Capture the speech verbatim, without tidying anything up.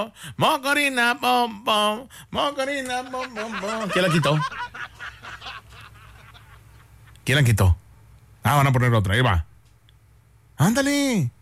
Mocorina, pom, pom. Mocorina, pom, pom, pom. ¿Quién la quitó? ¿Quién la quitó? Ah, van a poner otra. Ahí va. Ándale.